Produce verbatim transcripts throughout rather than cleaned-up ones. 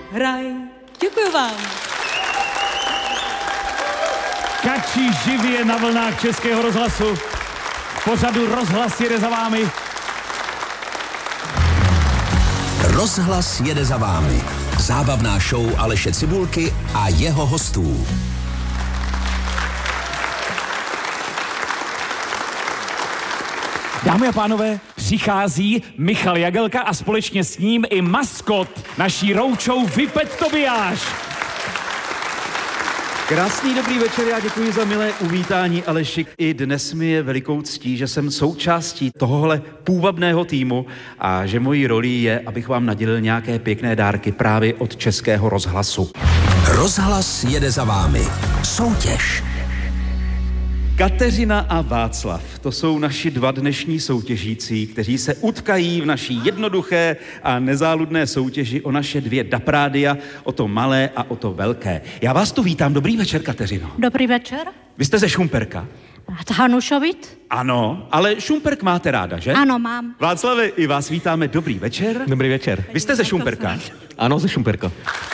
hraj. Děkuji vám. Kačí živě na vlnách Českého rozhlasu. V pořadu Rozhlas jede za vámi. Rozhlas jede za vámi. Zábavná show Aleše Cibulky a jeho hostů. Dámy a pánové, přichází Michal Jagelka a společně s ním i maskot naší roučou Vipet Tobiáš. Krásný dobrý večer, já děkuji za milé uvítání, Aleši. I dnes mi je velikou ctí, že jsem součástí tohohle půvabného týmu a že mojí rolí je, abych vám nadělil nějaké pěkné dárky právě od Českého rozhlasu. Rozhlas jede za vámi. Soutěž. Kateřina a Václav, to jsou naši dva dnešní soutěžící, kteří se utkají v naší jednoduché a nezáludné soutěži o naše dvě daprádia, o to malé a o to velké. Já vás tu vítám. Dobrý večer, Kateřino. Dobrý večer. Vy jste ze Šumperka? Hanušovit? Ano, ale Šumperk máte ráda, že? Ano, mám. Václave, i vás vítáme. Dobrý večer. Dobrý večer. Vy jste ze Šumperka? Ano, ze Šumperka.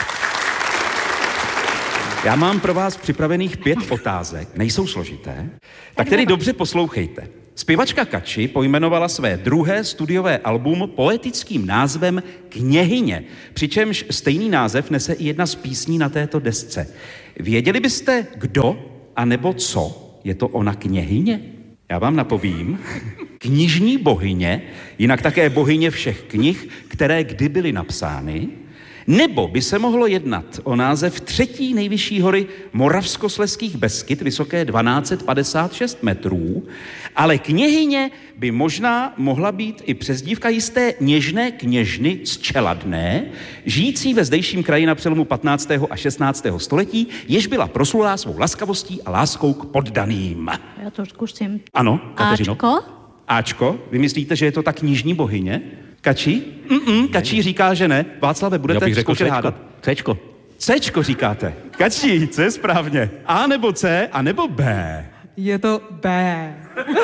Já mám pro vás připravených pět otázek, nejsou složité, tak tedy dobře poslouchejte. Zpěvačka Kači pojmenovala své druhé studiové album poetickým názvem Kněhyně, přičemž stejný název nese i jedna z písní na této desce. Věděli byste, kdo a nebo co je to ona kněhyně? Já vám napovím. Knižní bohyně, jinak také bohyně všech knih, které kdy byly napsány, nebo by se mohlo jednat o název třetí nejvyšší hory Moravskoslezských Beskyd, vysoké dvanáct set padesát šest metrů, ale kněhyně by možná mohla být i přezdívka jisté něžné kněžny z Čeladné, žijící ve zdejším kraji na přelomu patnáctého a šestnáctého století, jež byla proslulá svou laskavostí a láskou k poddaným. Já to zkusím. Ano, Kateřino. Áčko? Áčko? Vy myslíte, že je to ta knižní bohyně? Kačí? Mm-mm, Kačí říká, že ne. Václave, budete zkoušet hádat? Cčko. Cčko říkáte. Kačí, co je správně? A nebo C, a nebo B? Je to B.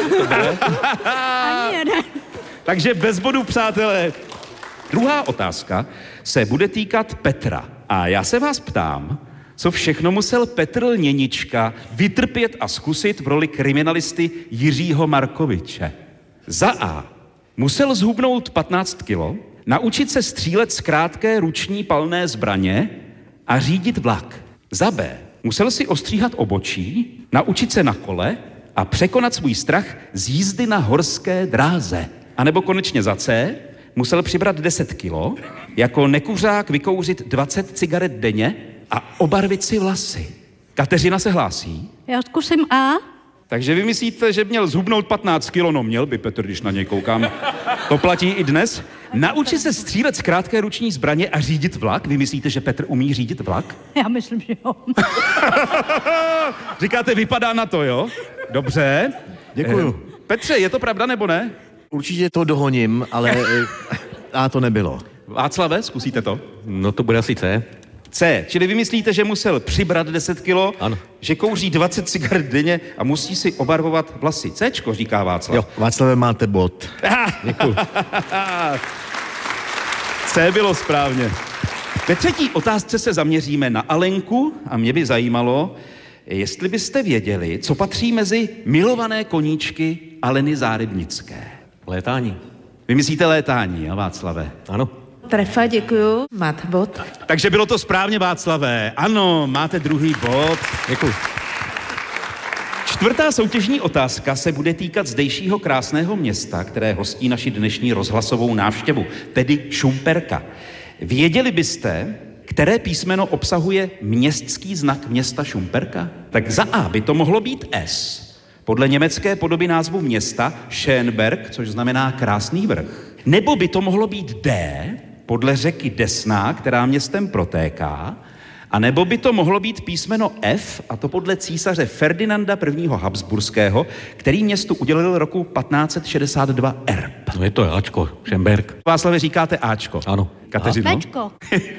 Ani jeden. Takže bez bodu, přátelé. Druhá otázka se bude týkat Petra. A já se vás ptám, co všechno musel Petr Lněnička vytrpět a zkusit v roli kriminalisty Jiřího Markoviče. Za A. Musel zhubnout patnáct kilo, naučit se střílet z krátké ruční palné zbraně a řídit vlak. Za B. Musel si ostříhat obočí, naučit se na kole a překonat svůj strach z jízdy na horské dráze. A nebo konečně za C. Musel přibrat deset kilo, jako nekuřák vykouřit dvacet cigaret denně a obarvit si vlasy. Kateřina se hlásí. Já zkusím A. Takže vy myslíte, že měl zhubnout patnáct kilo? No měl by Petr, když na něj koukám. To platí i dnes. Naučit se střílet z krátké ruční zbraně a řídit vlak? Vy myslíte, že Petr umí řídit vlak? Já myslím, že jo. Říkáte, vypadá na to, jo? Dobře. Děkuju. Eh, Petře, je to pravda nebo ne? Určitě to dohoním, ale A to nebylo. Václave, zkusíte to? No to bude asi C. C, čili vy myslíte, že musel přibrat deset kilo, ano. Že kouří dvacet cigaret denně a musí si obarvovat vlasy. Cčko, říká Václav. Jo, Václave, máte bod. Děkuju. C bylo správně. Ve třetí otázce se zaměříme na Alenku a mě by zajímalo, jestli byste věděli, co patří mezi milované koníčky Aleny Zárebnické. Létání. Vy myslíte létání, jo, Václave? Ano. Trefa, děkuju. Máte bod. Takže bylo to správně, Václavé. Ano, máte druhý bod. Děkuju. Čtvrtá soutěžní otázka se bude týkat zdejšího krásného města, které hostí naši dnešní rozhlasovou návštěvu, tedy Šumperka. Věděli byste, které písmeno obsahuje městský znak města Šumperka? Tak za A by to mohlo být S. Podle německé podoby názvu města Schönberg, což znamená krásný vrch. Nebo by to mohlo být D, podle řeky Desná, která městem protéká. A nebo by to mohlo být písmeno F, a to podle císaře Ferdinanda prvního Habsburského, který městu udělil roku patnáct set šedesát dva erb. No je to Ačko, Schönberg. Václave, říkáte Ačko. Ano. Kateřino? Bčko.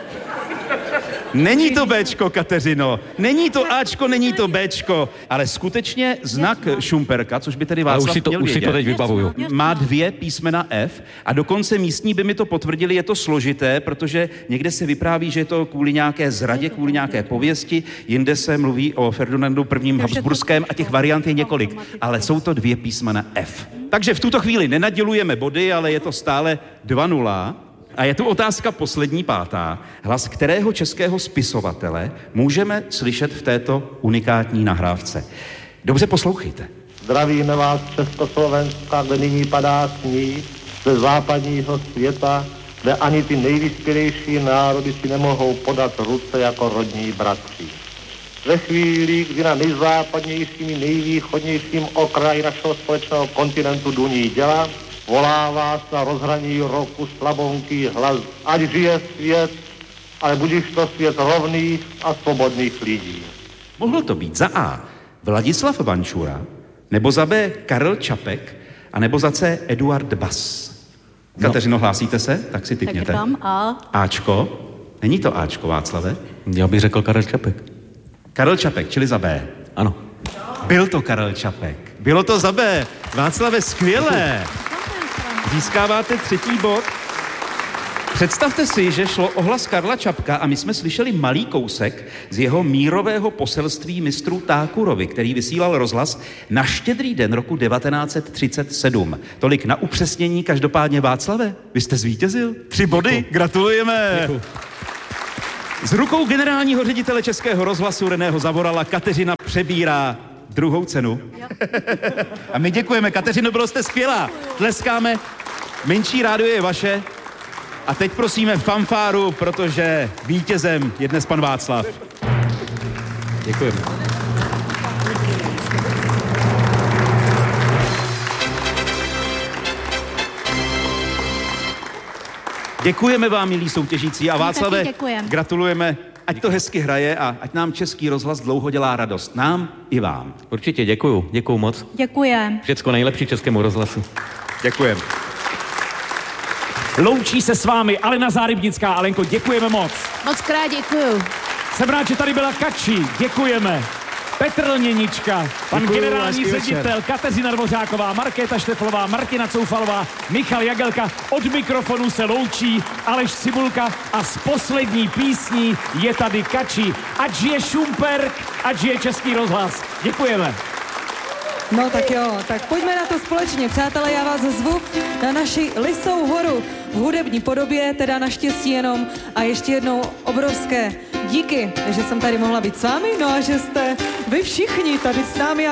Není to Bčko, Kateřino. Není to Ačko, není to Bčko. Ale skutečně znak Šumperka, což by tedy Ale Václav už si to, měl už si to vědět, teď vybavuju. má dvě písmena F a dokonce místní by mi to potvrdili, je to složité, protože někde se vypráví, že je to kvůli nějaké zradě, kvůli nějaké pověsti, jinde se mluví o Ferdinandu prvním Habsburském a těch variant je několik, ale jsou to dvě písmena F. Takže v tuto chvíli nenadělujeme body, ale je to stále dva nula. A je tu otázka poslední, pátá. Hlas kterého českého spisovatele můžeme slyšet v této unikátní nahrávce? Dobře poslouchejte. Zdravíme vás z Československa, kde nyní padá sníh, ze západního světa, kde ani ty nejvyspělejší národy si nemohou podat ruce jako rodní bratři. Ve chvíli, kdy na nejzápadnějším i nejvýchodnějším okraji našeho společného kontinentu duní děla, volá vás na rozhraní roku slabonký hlas, ať žije svět, ale budiž to svět rovných a svobodných lidí. Mohlo to být za A. Vladislav Vančura, nebo za B. Karel Čapek, a nebo za C. Eduard Bass. Kateřino, hlásíte se? Tak si tipněte. Tak dám A. Áčko? Není to Áčko, Václave? Já bych řekl Karel Čapek. Karel Čapek, čili za B. Ano. Byl to Karel Čapek. Bylo to za B. Václave, skvělé. Získáváte třetí bod. Představte si, že šlo o hlas Karla Čapka a my jsme slyšeli malý kousek z jeho mírového poselství mistru Tákurovi, který vysílal rozhlas na Štědrý den roku devatenáct set třicet sedm. Tolik na upřesnění. Každopádně, Václave, vy jste zvítězil. Tři body, děkuji. Gratulujeme. Děkuji. Z rukou generálního ředitele Českého rozhlasu Reného Zavorala Kateřina přebírá druhou cenu. A my děkujeme, Kateřino, bylo jste skvělá. Tleskáme. Menší rádio je vaše. A teď prosíme fanfáru, protože vítězem je dnes pan Václav. Děkujeme. Děkujeme vám, milí soutěžící. A Václave, děkujem. gratulujeme. Ať to hezky hraje a ať nám Český rozhlas dlouho dělá radost. Nám i vám. Určitě děkuju, děkuju moc. Děkujem. Všecko nejlepší Českému rozhlasu. Děkujeme. Loučí se s vámi Alena Zárybnická. Alenko, děkujeme moc. Moc krát děkuju. Jsem rád, že tady byla Kači. Děkujeme. Petr Lněnička, pan Děkuju, generální hezký ředitel, večer. Kateřina Dvořáková, Markéta Šteflová, Martina Coufalová, Michal Jagelka. Od mikrofonu se loučí Aleš Cibulka a z poslední písní je tady Kači. Ať žije Šumperk, ať žije Český rozhlas. Děkujeme. No tak jo, tak pojďme na to společně. Přátelé, já vás zvu na naši Lisou horu v hudební podobě, teda naštěstí jenom. A ještě jednou obrovské díky, že jsem tady mohla být s vámi, no a že jste vy všichni tady s námi.